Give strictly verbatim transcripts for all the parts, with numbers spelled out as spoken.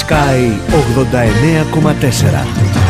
Sky ογδόντα εννέα κόμμα τέσσερα.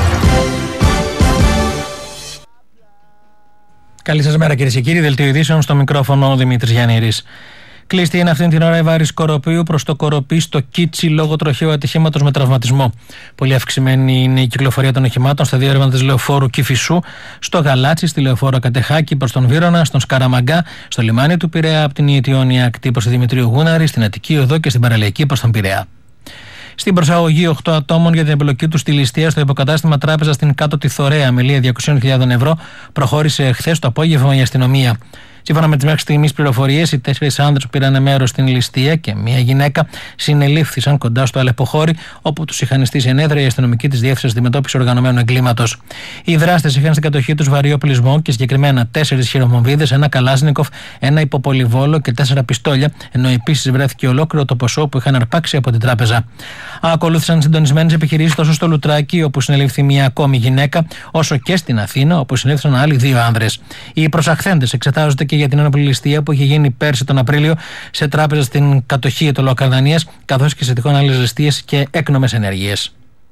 Καλή σας μέρα κυρίες και κύριοι, δελτίο ειδήσεων, στο μικρόφωνο ο Δημήτρης Γιαννήρης. Κλειστή είναι αυτήν την ώρα η Βάρης Κοροπίου προς το Κοροπή στο Κίτσι λόγω τροχαίου ατυχήματος με τραυματισμό. Πολύ αυξημένη είναι η κυκλοφορία των οχημάτων στα δύο ρεύματα της λεωφόρου Κηφισού, στο Γαλάτσι, στη λεωφόρο Κατεχάκη προς τον Βύρωνα, στον Σκαραμαγκά, στο λιμάνι του Πειραιά από την Ιετιώνια ακτή προς τη Δημητρίου Γούναρη, στην Αττική Οδό και στην Παραλιακή προς τον Πειραιά. Στην προσαγωγή οκτώ ατόμων για την εμπλοκή του στη ληστεία στο υποκατάστημα τράπεζα στην Κάτω τη Θωρέα με λία διακόσιες χιλιάδες ευρώ προχώρησε χθες το απόγευμα η αστυνομία. Σύμφωνα με τις μέχρι στιγμής πληροφορίες, οι τέσσερις άνδρες που πήραν μέρος στην ληστεία και μία γυναίκα συνελήφθησαν κοντά στο Αλεποχώρι, όπου τους είχαν στήσει ενέδρα η αστυνομική της Διεύθυνσης Αντιμετώπισης Οργανωμένου Εγκλήματος. Οι δράστες είχαν στην κατοχή τους βαρύ οπλισμό και συγκεκριμένα τέσσερις χειρομοβίδες, ένα καλάσνικοφ, ένα υποπολιβόλο και τέσσερα πιστόλια, ενώ επίσης βρέθηκε ολόκληρο το ποσό που είχαν αρπάξει από την τράπεζα. Ακολούθησαν συντονισμένες επιχειρήσεις τόσο στο Λουτράκι, όπου συνελήφθη μία ακόμη γυναίκα, όσο και στην Αθήνα, όπου συνέληφθησαν άλλοι δύο άνδρες. Οι προσαχθέντες εξετάζονται και για την ένοπλη ληστεία που είχε γίνει πέρσι τον Απρίλιο σε τράπεζα στην κατοχή του Λοκαρδανίας, καθώς και σε τυχόν άλλες ληστείες και έκνομες ενέργειες.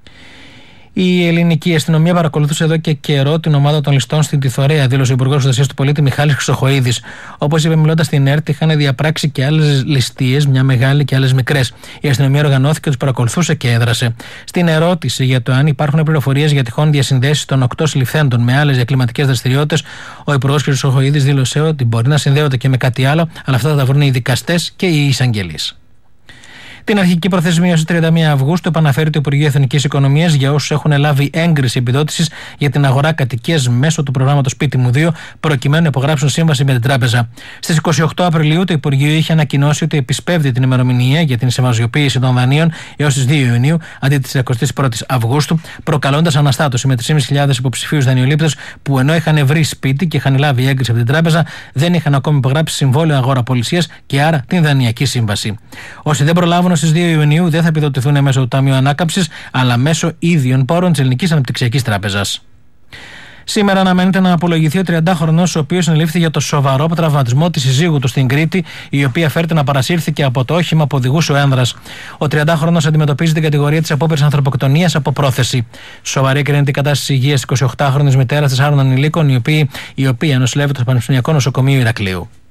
Η ελληνική αστυνομία παρακολουθούσε εδώ και καιρό την ομάδα των ληστών στην Τιθωρέα, δήλωσε ο Υπουργός Προστασίας του Πολίτη Μιχάλης Χρυσοχοΐδης. Όπως είπε, μιλώντας στην ΕΡΤ, είχαν διαπράξει και άλλες ληστείες, μια μεγάλη και άλλες μικρές. Η αστυνομία οργανώθηκε, τους παρακολουθούσε και έδρασε. Στην ερώτηση για το αν υπάρχουν πληροφορίες για τυχόν διασυνδέσεις των οκτώ συλληφθέντων με άλλες διακλιματικές δραστηριότητες, ο Υπουργός Χρυσοχοΐδης δήλωσε ότι μπορεί να συνδέονται και με κάτι άλλο, αλλά αυτά θα τα βρουν οι δικαστές και οι εισαγγελείς. Την αρχική προθεσμία στις τριάντα μία Αυγούστου επαναφέρει το Υπουργείο Εθνικής Οικονομίας για όσους έχουν λάβει έγκριση επιδότησης για την αγορά κατοικίας μέσω του προγράμματος Σπίτι μου δύο, προκειμένου να υπογράψουν σύμβαση με την τράπεζα. Στις είκοσι οκτώ Απριλίου το Υπουργείο είχε ανακοινώσει ότι επισπεύδει την ημερομηνία για την συμβασιοποίηση των δανείων έως τις δύο Ιουνίου αντί της εικοστής πρώτης Αυγούστου, προκαλώντας αναστάτωση με τρεις χιλιάδες πεντακόσιους υποψηφίους δανειολήπτες που ενώ είχαν βρει σπίτι και είχαν λάβει έγκριση από την τράπεζα, δεν είχαν ακόμη υπογράψει συμβόλαιο αγοραπολισίας και άρα την δανειακή σύμβαση. Όσοι δεν προλάβουν στις δύο Ιουνίου δεν θα επιδοτηθούν μέσω του Ταμείου Ανάκαμψης, αλλά μέσω ίδιων πόρων της Ελληνικής Αναπτυξιακής Τράπεζας. Σήμερα αναμένεται να απολογηθεί ο τριαντάχρονος, ο οποίος συνελήφθη για το σοβαρό τραυματισμό της συζύγου του στην Κρήτη, η οποία φέρεται να παρασύρθηκε από το όχημα που οδηγούσε ο ένδρας. Ο τριαντάχρονος αντιμετωπίζει την κατηγορία της απόπειρας ανθρωποκτονίας από πρόθεση. Σοβαρή κρίνεται η κατάσταση υγείας της εικοσιοκτάχρονης μητέρας τεσσάρων ανηλίκων, η οποία, η οποία νοσηλεύεται στο Πανεπιστημιακό Νοσοκομείο Ηρακλείου.